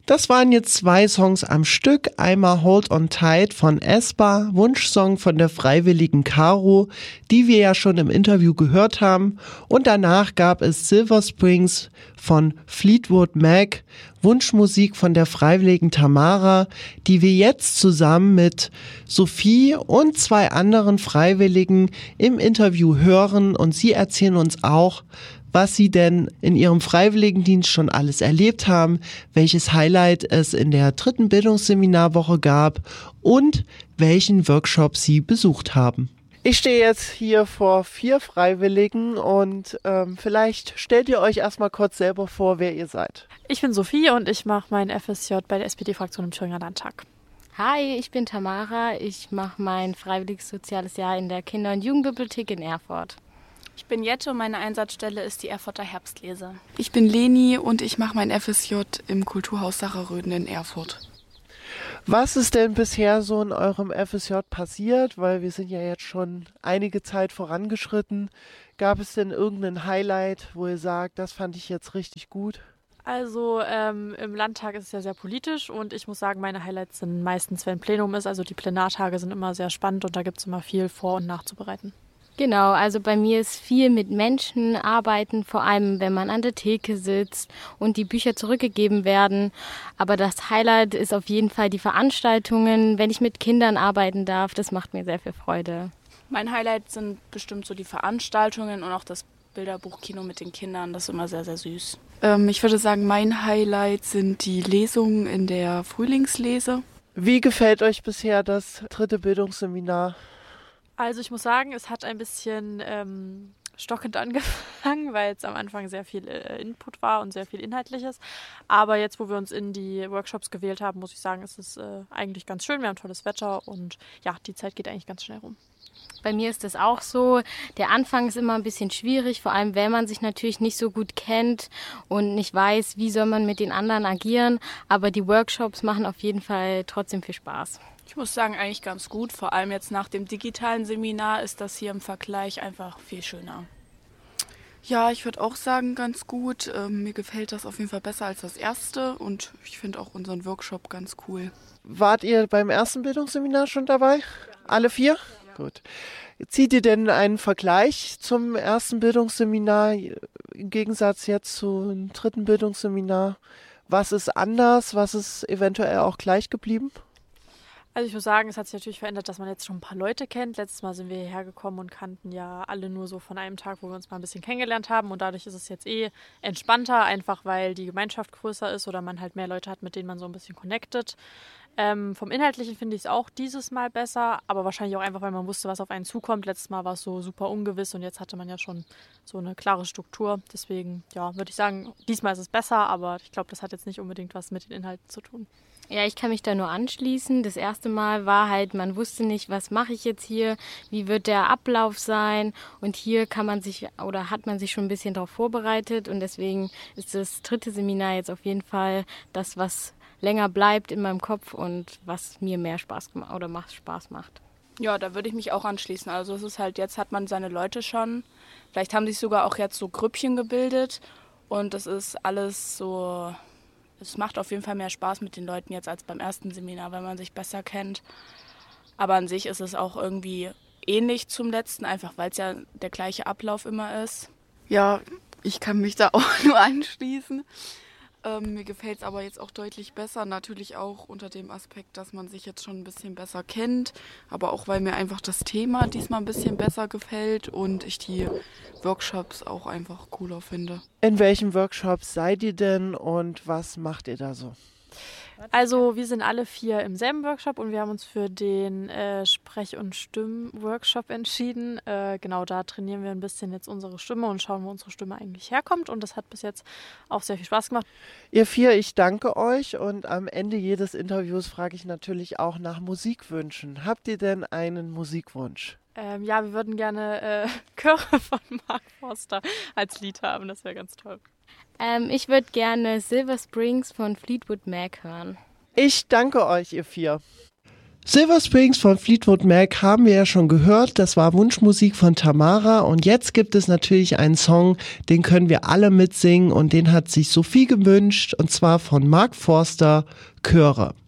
Das waren jetzt 2 Songs am Stück. Einmal Hold on Tight von Aespa, Wunschsong von der freiwilligen Caro, die wir ja schon im Interview gehört haben. Und danach gab es Silver Springs von Fleetwood Mac, Wunschmusik von der freiwilligen Tamara, die wir jetzt zusammen mit Sophie und 2 anderen Freiwilligen im Interview hören. Und sie erzählen uns auch, was sie denn in ihrem Freiwilligendienst schon alles erlebt haben, welches Highlight es in der 3. Bildungsseminarwoche gab und welchen Workshop sie besucht haben. Ich stehe jetzt hier vor 4 Freiwilligen und vielleicht stellt ihr euch erstmal kurz selber vor, wer ihr seid. Ich bin Sophie und ich mache mein FSJ bei der SPD-Fraktion im Thüringer Landtag. Hi, ich bin Tamara. Ich mache mein freiwilliges soziales Jahr in der Kinder- und Jugendbibliothek in Erfurt. Ich bin Jette und meine Einsatzstelle ist die Erfurter Herbstlese. Ich bin Leni und ich mache mein FSJ im Kulturhaus Sacherröden in Erfurt. Was ist denn bisher so in eurem FSJ passiert? Weil wir sind ja jetzt schon einige Zeit vorangeschritten. Gab es denn irgendein Highlight, wo ihr sagt, das fand ich jetzt richtig gut? Also im Landtag ist es ja sehr politisch und ich muss sagen, meine Highlights sind meistens, wenn Plenum ist. Also die Plenartage sind immer sehr spannend und da gibt es immer viel vor- und nachzubereiten. Genau, also bei mir ist viel mit Menschen arbeiten, vor allem wenn man an der Theke sitzt und die Bücher zurückgegeben werden. Aber das Highlight ist auf jeden Fall die Veranstaltungen, wenn ich mit Kindern arbeiten darf. Das macht mir sehr viel Freude. Mein Highlight sind bestimmt so die Veranstaltungen und auch das Bilderbuchkino mit den Kindern. Das ist immer sehr, sehr süß. Ich würde sagen, mein Highlight sind die Lesungen in der Frühlingslese. Wie gefällt euch bisher das 3. Bildungsseminar? Also ich muss sagen, es hat ein bisschen stockend angefangen, weil es am Anfang sehr viel Input war und sehr viel Inhaltliches. Aber jetzt, wo wir uns in die Workshops gewählt haben, muss ich sagen, ist es eigentlich ganz schön. Wir haben tolles Wetter und ja, die Zeit geht eigentlich ganz schnell rum. Bei mir ist das auch so. Der Anfang ist immer ein bisschen schwierig, vor allem wenn man sich natürlich nicht so gut kennt und nicht weiß, wie soll man mit den anderen agieren. Aber die Workshops machen auf jeden Fall trotzdem viel Spaß. Ich muss sagen, eigentlich ganz gut. Vor allem jetzt nach dem digitalen Seminar ist das hier im Vergleich einfach viel schöner. Ja, ich würde auch sagen, ganz gut. Mir gefällt das auf jeden Fall besser als das erste und ich finde auch unseren Workshop ganz cool. Wart ihr beim 1. Bildungsseminar schon dabei? Ja. Alle 4? Ja. Gut. Zieht ihr denn einen Vergleich zum 1. Bildungsseminar im Gegensatz jetzt zum 3. Bildungsseminar? Was ist anders? Was ist eventuell auch gleich geblieben? Also ich muss sagen, es hat sich natürlich verändert, dass man jetzt schon ein paar Leute kennt. Letztes Mal sind wir hierher gekommen und kannten ja alle nur so von einem Tag, wo wir uns mal ein bisschen kennengelernt haben. Und dadurch ist es jetzt entspannter, einfach weil die Gemeinschaft größer ist oder man halt mehr Leute hat, mit denen man so ein bisschen connectet. Vom Inhaltlichen finde ich es auch dieses Mal besser, aber wahrscheinlich auch einfach, weil man wusste, was auf einen zukommt. Letztes Mal war es so super ungewiss und jetzt hatte man ja schon so eine klare Struktur. Deswegen, ja, würde ich sagen, diesmal ist es besser, aber ich glaube, das hat jetzt nicht unbedingt was mit den Inhalten zu tun. Ja, ich kann mich da nur anschließen. Das erste Mal war halt, man wusste nicht, was mache ich jetzt hier, wie wird der Ablauf sein. Und hier kann man sich oder hat man sich schon ein bisschen darauf vorbereitet. Und deswegen ist das 3. Seminar jetzt auf jeden Fall das, was länger bleibt in meinem Kopf und was mir mehr Spaß gemacht oder Spaß macht. Ja, da würde ich mich auch anschließen. Also es ist halt, jetzt hat man seine Leute schon. Vielleicht haben sich sogar auch jetzt so Grüppchen gebildet. Und das ist alles so... Es macht auf jeden Fall mehr Spaß mit den Leuten jetzt als beim 1. Seminar, weil man sich besser kennt. Aber an sich ist es auch irgendwie ähnlich zum letzten, einfach weil es ja der gleiche Ablauf immer ist. Ja, ich kann mich da auch nur anschließen. Mir gefällt es aber jetzt auch deutlich besser. Natürlich auch unter dem Aspekt, dass man sich jetzt schon ein bisschen besser kennt. Aber auch, weil mir einfach das Thema diesmal ein bisschen besser gefällt und ich die Workshops auch einfach cooler finde. In welchen Workshops seid ihr denn und was macht ihr da so? Also wir sind alle 4 im selben Workshop und wir haben uns für den Sprech- und Stimm-Workshop entschieden. Genau, da trainieren wir ein bisschen jetzt unsere Stimme und schauen, wo unsere Stimme eigentlich herkommt. Und das hat bis jetzt auch sehr viel Spaß gemacht. Ihr 4, ich danke euch und am Ende jedes Interviews frage ich natürlich auch nach Musikwünschen. Habt ihr denn einen Musikwunsch? Ja, wir würden gerne Chöre von Mark Forster als Lied haben. Das wäre ganz toll. Ich würde gerne Silver Springs von Fleetwood Mac hören. Ich danke euch, ihr 4. Silver Springs von Fleetwood Mac haben wir ja schon gehört, das war Wunschmusik von Tamara und jetzt gibt es natürlich einen Song, den können wir alle mitsingen und den hat sich Sophie gewünscht und zwar von Mark Forster, Chöre.